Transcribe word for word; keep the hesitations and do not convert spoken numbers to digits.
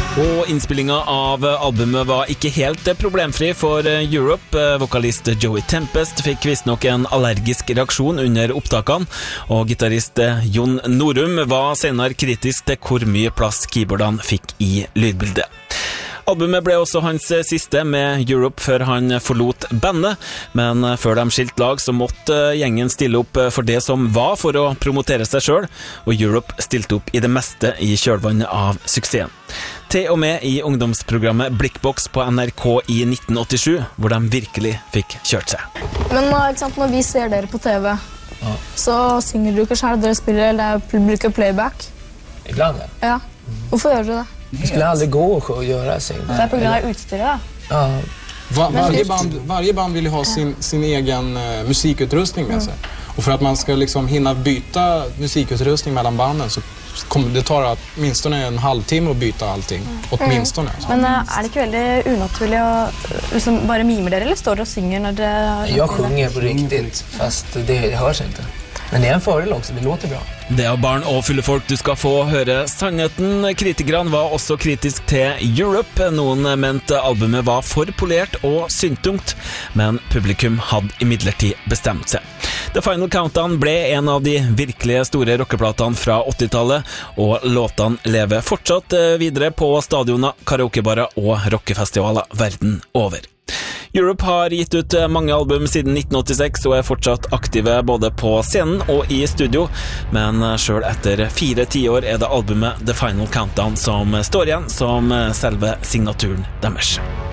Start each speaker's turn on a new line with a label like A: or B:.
A: Og innspillingen av albumet var ikke helt problemfri for Europe. Vokalist Joey Tempest fikk visstnok en allergisk reaksjon under opptakene, og gitarist Jon Norum var senere kritisk til hvor mye plass keyboardene fikk i lydbildet. Albumet ble også hans siste med Europe før han forlot bandet, men før de skilte lag så måtte gjengen stille opp for det som var for å promotere seg selv, og Europe stilte opp i det meste i kjølvannet av suksessen. Til og med i ungdomsprogrammet Blikkboks på N R K i nitten åttisju, hvor de virkelig fikk kjørt seg.
B: Men ikke sant, når vi ser dere på T V, ja. Så synger du ikke selv, dere spiller, eller bruker playback?
C: Ibland, ja.
B: Ja. Hvorfor gjør dere det?
C: Det skulle aldrig gå att göra sig.
B: Det är på grund av utstyret.
C: Ja.
D: Var, varje, band, varje band vill ju ha sin, sin egen uh, musikutrustning med sig. Och för att man ska liksom hinna byta musikutrustning mellan banden så kommer det tar åtminstone en halvtimme att byta allting. Åtminstone.
B: Mm. Men uh, är det inte väldigt onaturligt att liksom bara mimer det eller står det och synger när det...
C: Jag sjunger på riktigt, fast det hörs inte. Men det er en fordel også, det låter bra.
A: Det er barn og fulle folk du skal få høre sannheten. Kritikerne var også kritisk til Europe. Noen mente albumet var for polert og synttungt, men publikum hadde imidlertid bestemt seg. The Final Countdown ble en av de virkelige store rockeplatene fra åttitallet, og låtene lever fortsatt videre på stadioner, karaokebarer og rockefestivaler verden over. Europe har gitt ut mange album siden nitten åttiseks og er fortsatt aktive både på scenen og i studio, men selv etter fire tiår er det albumet The Final Countdown som står igjen som selve signaturen deres.